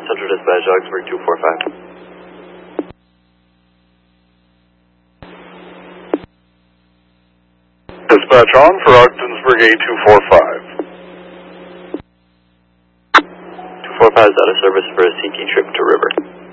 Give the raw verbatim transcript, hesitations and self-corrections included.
Central Dispatch, Augsburg two four five. Dispatch on for Ogdensburg A two four five. two four five is out of service for a sinking trip to river.